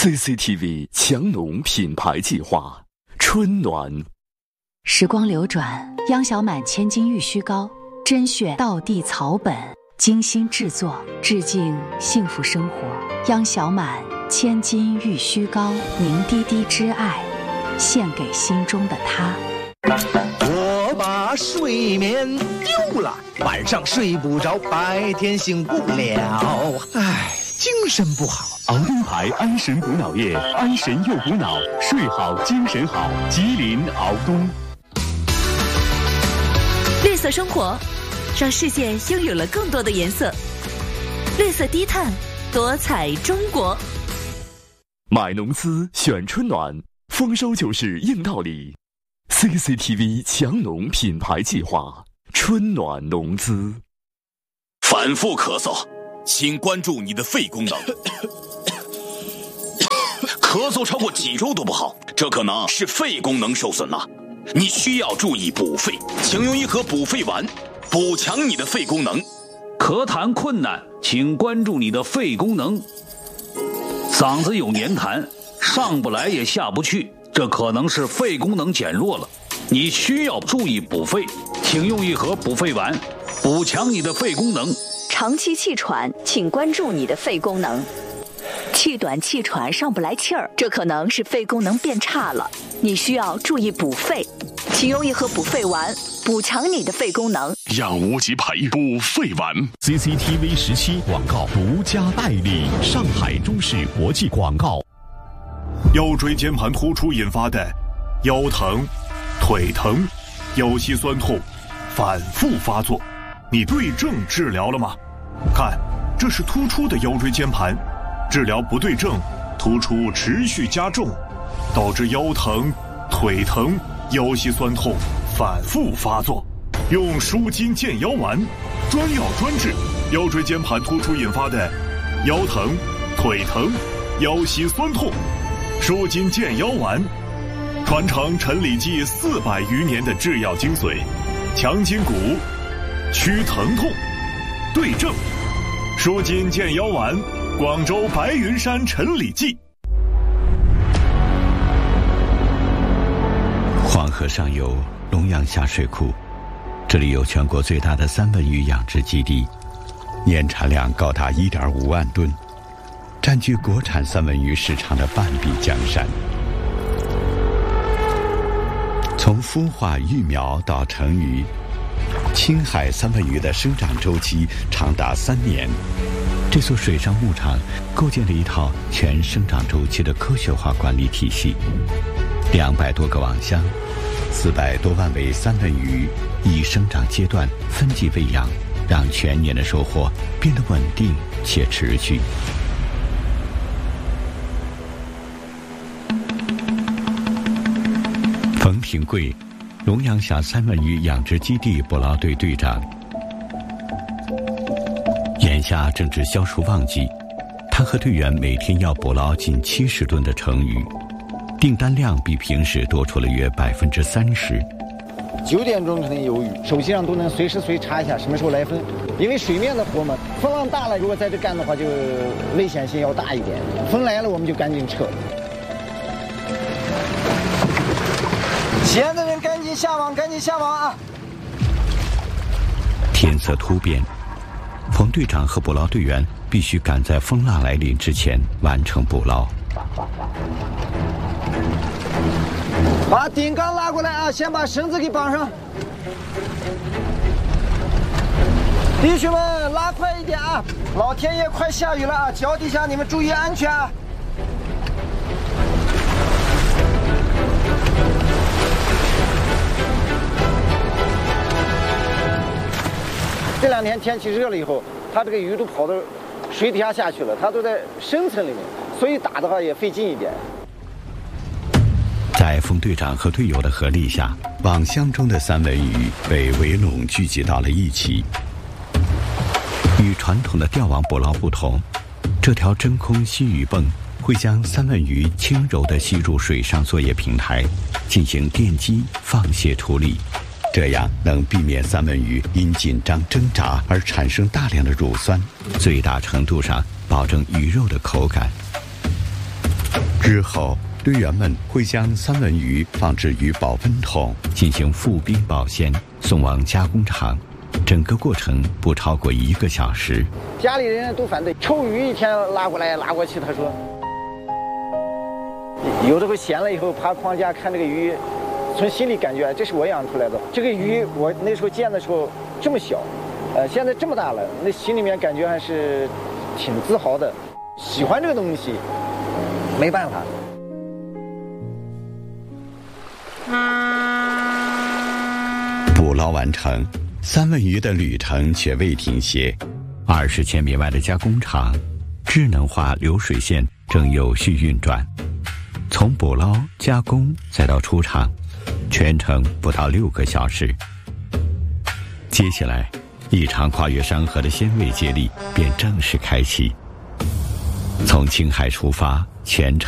CCTV 强农品牌计划，春暖。 时光流转，央小满千金玉虚膏，甄选道地草本，精心制作，致敬幸福生活。央小满千金玉虚膏，凝滴滴之爱，献给心中的他。 我把睡眠丢了，晚上睡不着，白天醒不了，精神不好。 熬灯牌安神补脑液，安神又补脑，睡好精神好。吉林熬东。 绿色生活，让世界拥有了更多的颜色。绿色低碳，多彩中国。 买农资选春暖，丰收就是硬道理。CCTV 强农品牌计划，春暖农资。 反复咳嗽，请关注你的肺功能。咳嗽超过几周都不好，这可能是肺功能受损了。你需要注意补肺，请用一盒补肺丸，补强你的肺功能。 咳痰困难，请关注你的肺功能。嗓子有黏痰，上不来也下不去，这可能是肺功能减弱了。你需要注意补肺，请用一盒补肺丸，补强你的肺功能。 长期气喘，请关注你的肺功能。气短气喘上不来气儿，这可能是肺功能变差了，你需要注意补肺，请用一盒补肺丸，补强你的肺功能。 养无极培补肺丸。 CCTV 17广告独家代理，上海中视国际广告。 腰椎间盘突出引发的腰疼、腿疼、腰膝酸痛反复发作，你对症治疗了吗？看，这是突出的腰椎间盘，治疗不对症，突出持续加重，导致腰疼、腿疼、腰膝酸痛反复发作。用舒筋健腰丸，专药专治腰椎间盘突出引发的腰疼、腿疼、腰膝酸痛。舒筋健腰丸，传承陈李济400余年的制药精髓，强筋骨，祛疼痛，对症。舒筋健腰丸，广州白云山陈李济。 黄河上游龙阳峡水库，这里有全国最大的三文鱼养殖基地，年产量高达1.5万吨，占据国产三文鱼市场的半壁江山。从孵化育苗到成鱼，青海三文鱼的生长周期长达3年。这所水上牧场构建了一套全生长周期的科学化管理体系，200多个网箱，400多万尾三文鱼以生长阶段分级喂养，让全年的收获变得稳定且持续。冯廷贵，龙阳峡三文鱼养殖基地捕捞队队长。眼下正值销售旺季，他和队员每天要捕捞近70吨的成鱼，订单量比平时多出了约30%。 9点钟可能有雨，手机上都能随时查一下什么时候来风，因为水面的活嘛，风浪大了，如果在这干的话，就危险性要大一点。风来了，我们就赶紧撤。喜欢的人赶紧下网，赶紧下网啊！ 天色突变，冯队长和捕捞队员必须赶在风浪来临之前完成捕捞。 把顶杆拉过来啊！先把绳子给绑上。弟兄们，拉快一点啊！老天爷快下雨了啊！脚底下你们注意安全啊！这2天天气热了以后，它这个鱼都跑到水底下下去了，它都在深层里面，所以打的话也费劲一点。 在冯队长和队友的合力下，网箱中的三文鱼被围拢聚集到了一起。与传统的钓网捕捞不同，这条真空吸鱼泵会将三文鱼轻柔地吸入水上作业平台，进行电击放泄处理，这样能避免三文鱼因紧张挣扎而产生大量的乳酸，最大程度上保证鱼肉的口感。 日后，队员们会将三文鱼放置于保温桶，进行复冰保鲜，送往加工厂。整个过程不超过1个小时。 家里人都反对，臭鱼一天拉过来拉过去，他说。有的会闲了以后爬框架看这个鱼，从心里感觉这是我养出来的。这个鱼我那时候见的时候这么小，现在这么大了，那心里面感觉还是挺自豪的。喜欢这个东西，没办法。 捕捞完成，三文鱼的旅程却未停歇。20千米外的加工厂，智能化流水线正有序运转。从捕捞、加工再到出厂，全程不到6个小时。接下来，一场跨越山河的鲜味接力便正式开启。从青海出发，全程